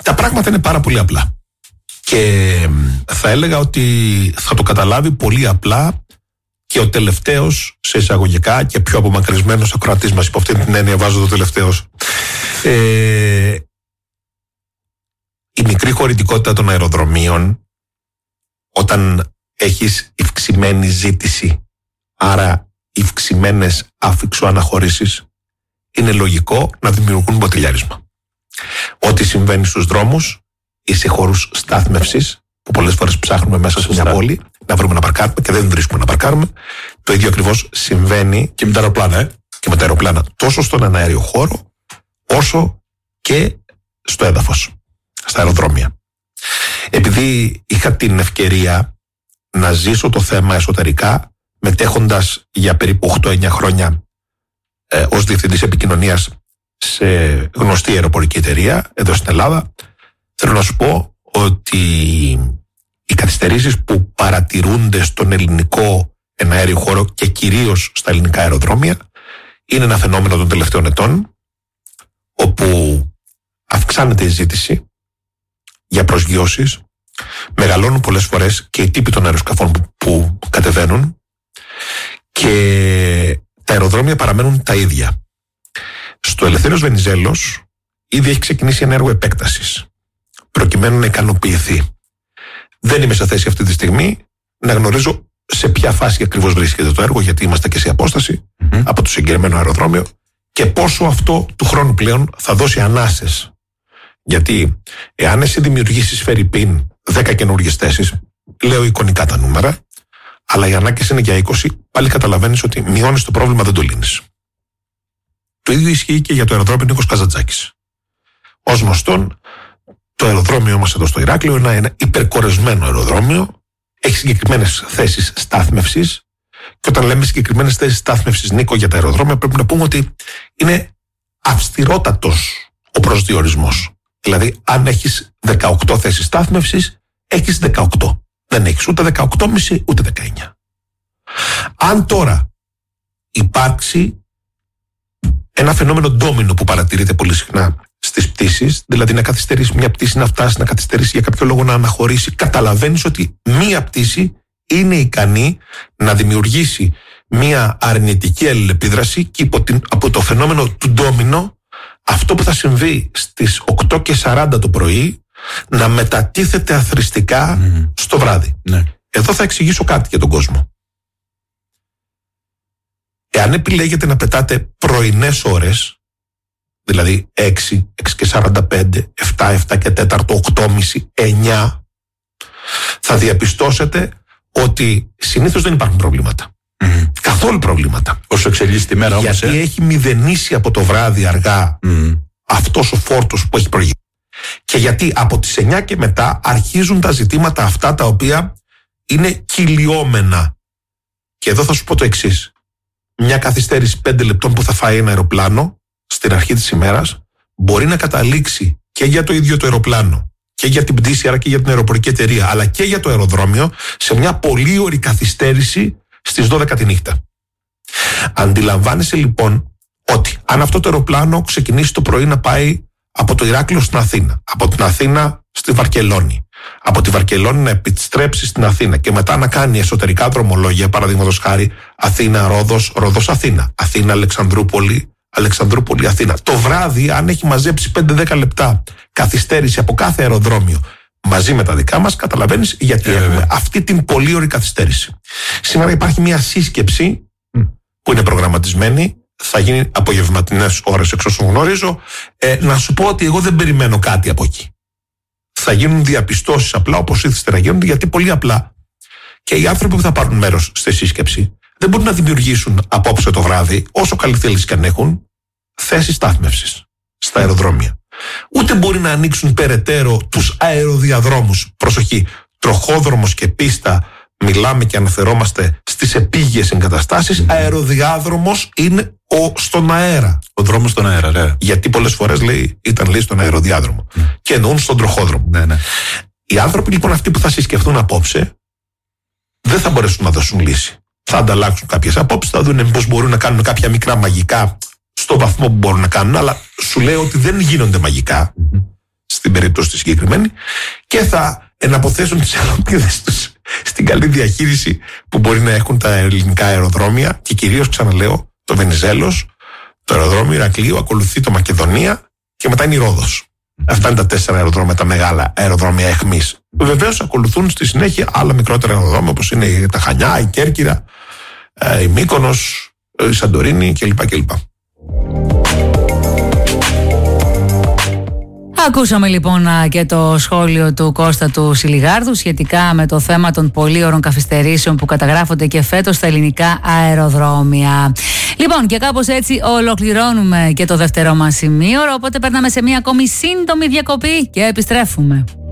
Τα πράγματα είναι πάρα πολύ απλά. Και θα έλεγα ότι θα το καταλάβει πολύ απλά και ο τελευταίος, σε εισαγωγικά και πιο απομακρυσμένος ακροατής μας, υπό αυτή την έννοια βάζω το τελευταίος. Η μικρή χωρητικότητα των αεροδρομίων, όταν έχεις ευξημένη ζήτηση, άρα ευξημένες αφιξοαναχωρήσεις, είναι λογικό να δημιουργούν μποτιλιάρισμα. Ό,τι συμβαίνει στους δρόμους ή σε χώρους στάθμευσης, που πολλές φορές ψάχνουμε μέσα σε μια πόλη να βρούμε να παρκάρουμε και δεν βρίσκουμε να παρκάρουμε, το ίδιο ακριβώς συμβαίνει και με τα αεροπλάνα. Και με τα αεροπλάνα, τόσο στον εναέριο χώρο, όσο και στο έδαφος, στα αεροδρόμια. Επειδή είχα την ευκαιρία να ζήσω το θέμα εσωτερικά, μετέχοντας για περίπου 8-9 χρόνια ως διευθυντής επικοινωνίας σε γνωστή αεροπορική εταιρεία εδώ στην Ελλάδα, θέλω να σου πω ότι οι καθυστερήσεις που παρατηρούνται στον ελληνικό εναέριο χώρο και κυρίως στα ελληνικά αεροδρόμια είναι ένα φαινόμενο των τελευταίων ετών, όπου αυξάνεται η ζήτηση για προσγειώσεις, μεγαλώνουν πολλές φορές και οι τύποι των αεροσκαφών που κατεβαίνουν και τα αεροδρόμια παραμένουν τα ίδια. Στο Ελευθέριος Βενιζέλος ήδη έχει ξεκινήσει ένα έργο επέκτασης προκειμένου να ικανοποιηθεί. Δεν είμαι σε θέση αυτή τη στιγμή να γνωρίζω σε ποια φάση ακριβώς βρίσκεται το έργο, γιατί είμαστε και σε απόσταση από το συγκεκριμένο αεροδρόμιο, και πόσο αυτό του χρόνου πλέον θα δώσει ανάσες. Γιατί εάν εσύ δημιουργήσεις φερρυπίν 10 καινούργιες θέσεις, λέω εικονικά τα νούμερα, αλλά οι ανάγκες είναι για 20, πάλι καταλαβαίνεις ότι μειώνεις το πρόβλημα, δεν το λύνεις. Το ίδιο ισχύει και για το αεροδρόμιο Νίκος Καζαντζάκης. Ως γνωστόν, το αεροδρόμιο μας εδώ στο Ηράκλειο είναι ένα υπερκορεσμένο αεροδρόμιο, έχει συγκεκριμένες θέσεις στάθμευσης, και όταν λέμε συγκεκριμένες θέσεις στάθμευσης, Νίκο, για τα αεροδρόμια, πρέπει να πούμε ότι είναι αυστηρότατος ο προσδιορισμός. Δηλαδή, αν έχεις 18 θέσεις στάθμευσης, έχεις 18. Δεν έχεις ούτε 18,5 ούτε 19. Αν τώρα υπάρξει ένα φαινόμενο ντόμινο που παρατηρείται πολύ συχνά στις πτήσεις, δηλαδή να καθυστερήσει μια πτήση, να φτάσει, να καθυστερήσει για κάποιο λόγο, να αναχωρήσει, καταλαβαίνεις ότι μία πτήση είναι ικανή να δημιουργήσει μία αρνητική αλληλεπίδραση και από το φαινόμενο του ντόμινο, αυτό που θα συμβεί στις 8:40 το πρωί να μετατίθεται αθροιστικά στο βράδυ. Ναι. Εδώ θα εξηγήσω κάτι για τον κόσμο. Εάν επιλέγετε να πετάτε πρωινές ώρες, δηλαδή 6, 6:45, 7, 7 και 4, 8:30, 9, θα διαπιστώσετε ότι συνήθως δεν υπάρχουν προβλήματα. Καθόλου προβλήματα. Όσο εξελίσσει τη μέρα όμως. Γιατί έχει μηδενίσει από το βράδυ αργά αυτός ο φόρτος που έχει προηγηθεί. Και γιατί από τις 9 και μετά αρχίζουν τα ζητήματα αυτά τα οποία είναι κυλιόμενα. Και εδώ θα σου πω το εξής. Μια καθυστέρηση 5 λεπτών που θα φάει ένα αεροπλάνο στην αρχή της ημέρας μπορεί να καταλήξει και για το ίδιο το αεροπλάνο και για την πτήση, άρα και για την αεροπορική εταιρεία, αλλά και για το αεροδρόμιο, σε μια πολύ ωρη καθυστέρηση στις 12 τη νύχτα. Αντιλαμβάνεσαι λοιπόν ότι αν αυτό το αεροπλάνο ξεκινήσει το πρωί να πάει από το Ηράκλειο στην Αθήνα, από την Αθήνα στη Βαρκελόνη, από τη Βαρκελόνη να επιστρέψει στην Αθήνα και μετά να κάνει εσωτερικά δρομολόγια, παραδείγματος χάρη Αθήνα-Ρόδος, Ρόδος-Αθήνα, Αθήνα-Αλεξανδρούπολη, Αλεξανδρούπολη-Αθήνα. Το βράδυ, αν έχει μαζέψει 5-10 λεπτά καθυστέρηση από κάθε αεροδρόμιο μαζί με τα δικά μας, καταλαβαίνεις γιατί έχουμε αυτή την πολύ ωρη καθυστέρηση. Σήμερα υπάρχει μια σύσκεψη που είναι προγραμματισμένη, θα γίνει απογευματινές ώρες εξ όσων γνωρίζω. Να σου πω ότι εγώ δεν περιμένω κάτι από εκεί. Θα γίνουν διαπιστώσεις απλά όπως ήθιστε να γίνονται, γιατί πολύ απλά και οι άνθρωποι που θα πάρουν μέρος στη σύσκεψη δεν μπορούν να δημιουργήσουν απόψε το βράδυ, όσο καλή θέληση και αν έχουν, θέσεις στάθμευσης στα αεροδρόμια. Ούτε μπορεί να ανοίξουν περαιτέρω τους αεροδιαδρόμους. Προσοχή, τροχόδρομος και πίστα, μιλάμε και αναφερόμαστε στις επίγειες εγκαταστάσεις. Αεροδιάδρομος είναι στον αέρα. Ο δρόμος στον αέρα, ναι. Γιατί πολλές φορές ήταν στον αεροδιάδρομο. Και εννοούν στον τροχόδρομο. Ναι. Οι άνθρωποι λοιπόν αυτοί που θα συσκεφτούν απόψε δεν θα μπορέσουν να δώσουν λύση. Θα ανταλλάξουν κάποιες απόψεις, θα δουν πώς μπορούν να κάνουν κάποια μικρά μαγικά στο βαθμό που μπορούν να κάνουν, αλλά σου λέω ότι δεν γίνονται μαγικά στην περίπτωση τη συγκεκριμένη, και θα εναποθέσουν τις ελπίδες τους στην καλή διαχείριση που μπορεί να έχουν τα ελληνικά αεροδρόμια, και κυρίως, ξαναλέω, το Βενιζέλος, το αεροδρόμιο Ηρακλείου, ακολουθεί το Μακεδονία και μετά είναι η Ρόδος. Αυτά είναι τα 4 αεροδρόμια, τα μεγάλα αεροδρόμια εχμής. Βεβαίως ακολουθούν στη συνέχεια άλλα μικρότερα αεροδρόμια, όπως είναι τα Χανιά, η Κέρκυρα, η Μύκονος, η Σαντορίνη κλπ. Ακούσαμε λοιπόν και το σχόλιο του Κώστα του Σιλιγάρδου σχετικά με το θέμα των πολύωρων καθυστερήσεων που καταγράφονται και φέτος στα ελληνικά αεροδρόμια. Λοιπόν, και κάπως έτσι ολοκληρώνουμε και το δεύτερο μας σημείο, οπότε περνάμε σε μια ακόμη σύντομη διακοπή και επιστρέφουμε.